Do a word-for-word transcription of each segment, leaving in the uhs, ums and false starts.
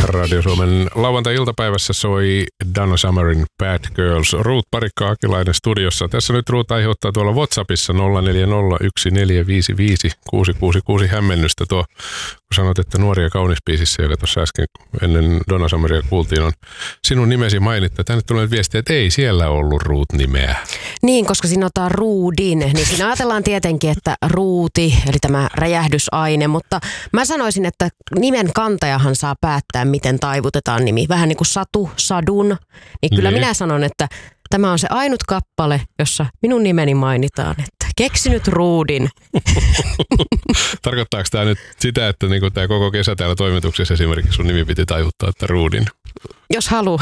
Radio Suomen lauantai-iltapäivässä soi Donna Summerin Bad Girls. Ruut Parikka-Akilainen studiossa. Tässä nyt Ruut aiheuttaa tuolla WhatsAppissa nolla neljä nolla yksi neljä viisi viisi kuusi kuusi kuusi hämmennystä. Tuo, kun sanot, että Nuori ja kaunis biisissä, joka tuossa äsken ennen Donna Summeria kuultiin, on sinun nimesi mainittu. Tänne tulee viestiä, että ei siellä ollut Ruut-nimeä. Niin, koska siinä otetaan ruudin, niin siinä ajatellaan tietenkin, että ruuti, eli tämä räjähdysaine, mutta mä sanoisin, että nimen kantajahan saa päättää, miten taivutetaan nimi. Vähän niin kuin Satu, Sadun, niin kyllä niin. Minä sanon, että tämä on se ainut kappale, jossa minun nimeni mainitaan, että keksinyt ruudin. Tarkoittaako tämä nyt sitä, että niinku tämä koko kesä täällä toimituksessa esimerkiksi sun nimi piti taivuttaa, että ruudin? Jos haluu.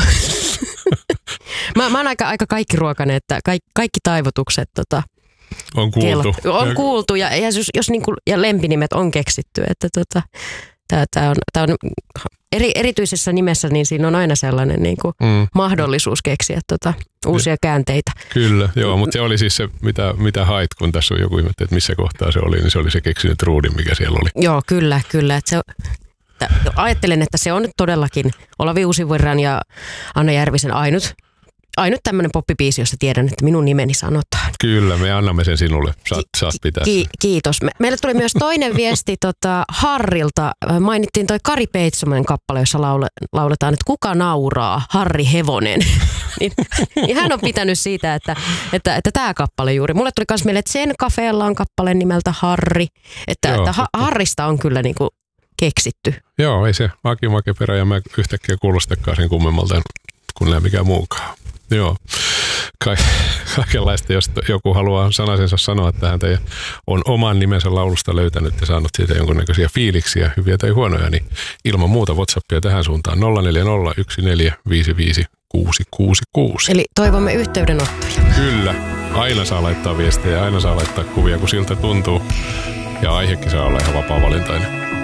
mä, mä oon aika, aika kaikkiruokainen, että kaikki, kaikki taivutukset tota, on kuultu. Kello, on kuultu ja, ja, jos, jos niinku, ja lempinimet on keksitty, että tota, tämä on, tää on eri, erityisessä nimessä, niin siinä on aina sellainen niinku mm. mahdollisuus keksiä tota, uusia käänteitä. Kyllä, joo, mutta se oli siis se, mitä, mitä hait, kun tässä on joku ihmettä, että missä kohtaa se oli, niin se oli se keksinyt ruudin, mikä siellä oli. Joo, kyllä, kyllä. Että se, että ajattelen, että se on nyt todellakin Olavi Uusivirran ja Anna Järvisen ainut, ainut tämmöinen poppibiisi, jossa tiedän, että minun nimeni sanotaan. Kyllä, me annamme sen sinulle. Saat, saat pitää Ki- Kiitos. Me, meille tuli myös toinen viesti tota, Harrilta. Mainittiin toi Kari Peitsomen kappale, jossa laule, lauletaan, että kuka nauraa, Harri Hevonen. niin, niin hän on pitänyt siitä, että, että, että tämä kappale juuri. Mulle tuli myös mieleen, että Sen Cafeella on kappale nimeltä Harri. Että, Joo, että ha- Harrista on kyllä niinku keksitty. Joo, ei se Aki Makeperä ja mä yhtäkkiä kuulostakaan sen kummemmalta kuin näin mikään muukaan. Joo, Ka- kaikenlaista, jos joku haluaa sanasensa sanoa tähän ja on oman nimensä laulusta löytänyt ja saanut siitä jonkunnäköisiä fiiliksiä, hyviä tai huonoja, niin ilman muuta WhatsAppia tähän suuntaan nolla neljä nolla yksi neljä viisi viisi kuusi kuusi kuusi. Eli toivomme yhteydenottoja. Kyllä, aina saa laittaa viestejä, aina saa laittaa kuvia, kun siltä tuntuu ja aihekin saa olla ihan vapaa-valintainen.